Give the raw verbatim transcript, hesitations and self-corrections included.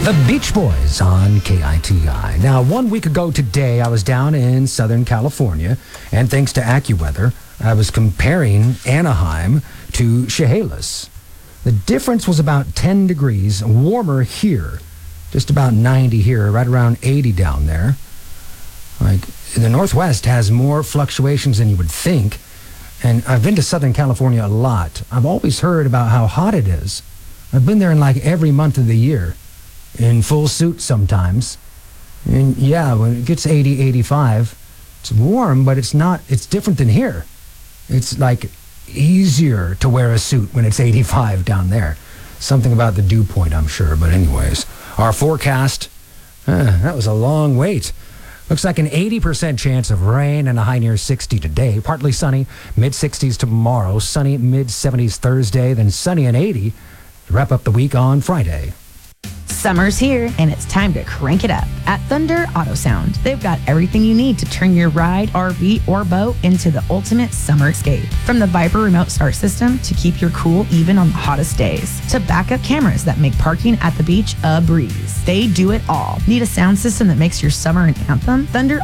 The Beach Boys on K I T I. Now, one week ago today, I was down in Southern California, and thanks to AccuWeather, I was comparing Anaheim to Chehalis. The difference was about ten degrees warmer here, just about ninety here, right around eighty down there. Like, the Northwest has more fluctuations than you would think, and I've been to Southern California a lot. I've always heard about how hot it is. I've been there in like every month of the year. In full suit sometimes. And yeah, when it gets eighty, eighty-five, it's warm, but it's not, it's different than here. It's like easier to wear a suit when it's eighty-five down there. Something about the dew point, I'm sure. But anyways, our forecast, uh, that was a long wait. Looks like an eighty percent chance of rain and a high near sixty today. Partly sunny, mid sixties tomorrow, sunny mid seventies Thursday, then sunny and eighty to wrap up the week on Friday. Summer's here, and it's time to crank it up. At Thunder Auto Sound, they've got everything you need to turn your ride, R V, or boat into the ultimate summer escape. From the Viper remote start system to keep your cool even on the hottest days, to backup cameras that make parking at the beach a breeze. They do it all. Need a sound system that makes your summer an anthem? Thunder